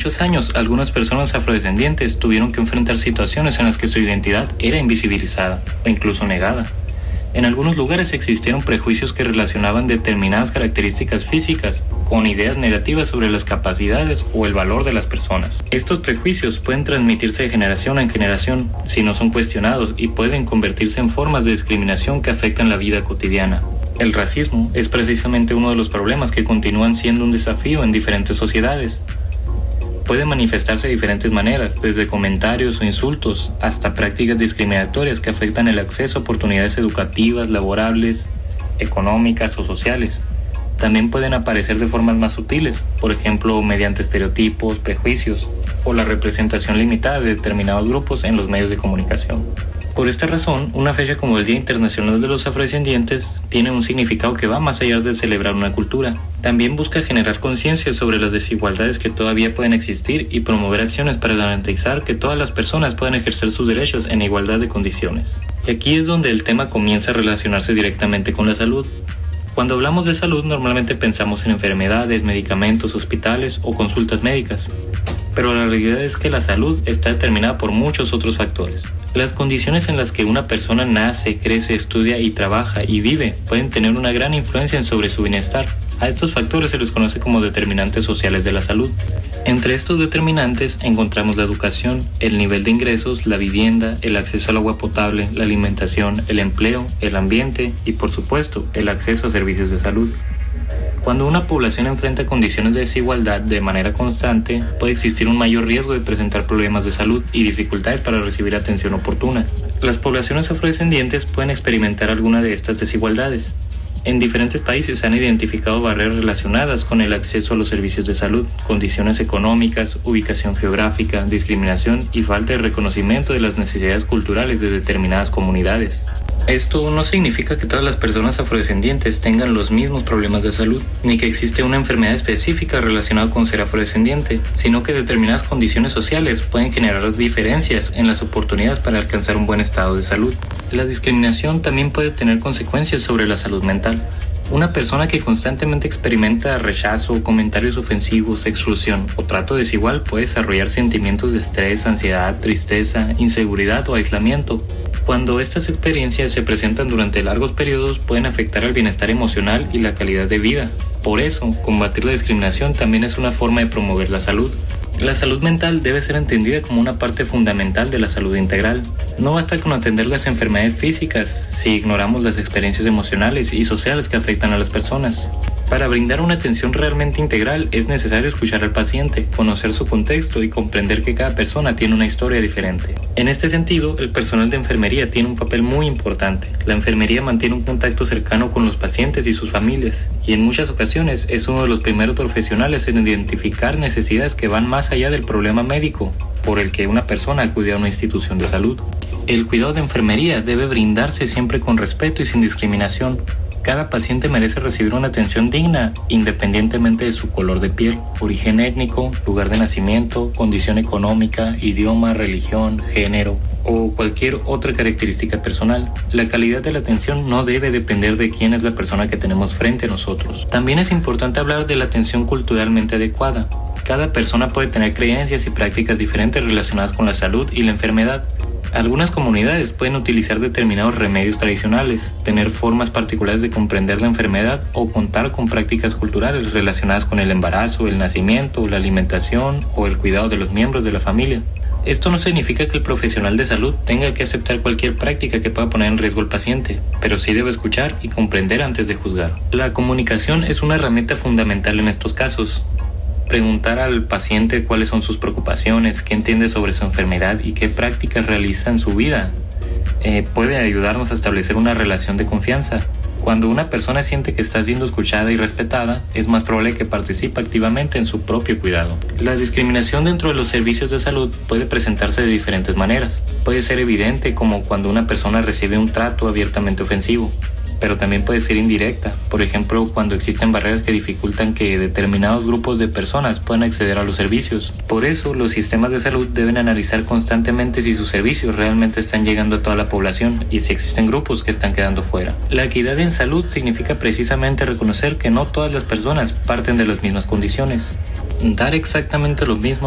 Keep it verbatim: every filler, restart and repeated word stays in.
muchos años, algunas personas afrodescendientes tuvieron que enfrentar situaciones en las que su identidad era invisibilizada o incluso negada. En algunos lugares existieron prejuicios que relacionaban determinadas características físicas con ideas negativas sobre las capacidades o el valor de las personas. Estos prejuicios pueden transmitirse de generación en generación si no son cuestionados y pueden convertirse en formas de discriminación que afectan la vida cotidiana. El racismo es precisamente uno de los problemas que continúan siendo un desafío en diferentes sociedades. Puede manifestarse de diferentes maneras, desde comentarios o insultos hasta prácticas discriminatorias que afectan el acceso a oportunidades educativas, laborables, económicas o sociales. También pueden aparecer de formas más sutiles, por ejemplo, mediante estereotipos, prejuicios o la representación limitada de determinados grupos en los medios de comunicación. Por esta razón, una fecha como el Día Internacional de los Afrodescendientes tiene un significado que va más allá de celebrar una cultura. También busca generar conciencia sobre las desigualdades que todavía pueden existir y promover acciones para garantizar que todas las personas puedan ejercer sus derechos en igualdad de condiciones. Y aquí es donde el tema comienza a relacionarse directamente con la salud. Cuando hablamos de salud, normalmente pensamos en enfermedades, medicamentos, hospitales o consultas médicas. Pero la realidad es que la salud está determinada por muchos otros factores. Las condiciones en las que una persona nace, crece, estudia y trabaja y vive pueden tener una gran influencia sobre su bienestar. A estos factores se les conoce como determinantes sociales de la salud. Entre estos determinantes encontramos la educación, el nivel de ingresos, la vivienda, el acceso al agua potable, la alimentación, el empleo, el ambiente y, por supuesto, el acceso a servicios de salud. Cuando una población enfrenta condiciones de desigualdad de manera constante, puede existir un mayor riesgo de presentar problemas de salud y dificultades para recibir atención oportuna. Las poblaciones afrodescendientes pueden experimentar alguna de estas desigualdades. En diferentes países se han identificado barreras relacionadas con el acceso a los servicios de salud, condiciones económicas, ubicación geográfica, discriminación y falta de reconocimiento de las necesidades culturales de determinadas comunidades. Esto no significa que todas las personas afrodescendientes tengan los mismos problemas de salud, ni que existe una enfermedad específica relacionada con ser afrodescendiente, sino que determinadas condiciones sociales pueden generar diferencias en las oportunidades para alcanzar un buen estado de salud. La discriminación también puede tener consecuencias sobre la salud mental. Una persona que constantemente experimenta rechazo, comentarios ofensivos, exclusión o trato desigual puede desarrollar sentimientos de estrés, ansiedad, tristeza, inseguridad o aislamiento. Cuando estas experiencias se presentan durante largos periodos, pueden afectar al bienestar emocional y la calidad de vida. Por eso, combatir la discriminación también es una forma de promover la salud. La salud mental debe ser entendida como una parte fundamental de la salud integral. No basta con atender las enfermedades físicas si ignoramos las experiencias emocionales y sociales que afectan a las personas. Para brindar una atención realmente integral es necesario escuchar al paciente, conocer su contexto y comprender que cada persona tiene una historia diferente. En este sentido, el personal de enfermería tiene un papel muy importante. La enfermería mantiene un contacto cercano con los pacientes y sus familias, y en muchas ocasiones es uno de los primeros profesionales en identificar necesidades que van más allá del problema médico por el que una persona acude a una institución de salud. El cuidado de enfermería debe brindarse siempre con respeto y sin discriminación. Cada paciente merece recibir una atención digna independientemente de su color de piel, origen étnico, lugar de nacimiento, condición económica, idioma, religión, género o cualquier otra característica personal. La calidad de la atención no debe depender de quién es la persona que tenemos frente a nosotros. También es importante hablar de la atención culturalmente adecuada. Cada persona puede tener creencias y prácticas diferentes relacionadas con la salud y la enfermedad. Algunas comunidades pueden utilizar determinados remedios tradicionales, tener formas particulares de comprender la enfermedad o contar con prácticas culturales relacionadas con el embarazo, el nacimiento, la alimentación o el cuidado de los miembros de la familia. Esto no significa que el profesional de salud tenga que aceptar cualquier práctica que pueda poner en riesgo al paciente, pero sí debe escuchar y comprender antes de juzgar. La comunicación es una herramienta fundamental en estos casos. Preguntar al paciente cuáles son sus preocupaciones, qué entiende sobre su enfermedad y qué prácticas realiza en su vida eh, puede ayudarnos a establecer una relación de confianza. Cuando una persona siente que está siendo escuchada y respetada, es más probable que participe activamente en su propio cuidado. La discriminación dentro de los servicios de salud puede presentarse de diferentes maneras. Puede ser evidente, como cuando una persona recibe un trato abiertamente ofensivo, pero también puede ser indirecta, por ejemplo, cuando existen barreras que dificultan que determinados grupos de personas puedan acceder a los servicios. Por eso, los sistemas de salud deben analizar constantemente si sus servicios realmente están llegando a toda la población y si existen grupos que están quedando fuera. La equidad en salud significa precisamente reconocer que no todas las personas parten de las mismas condiciones. Dar exactamente lo mismo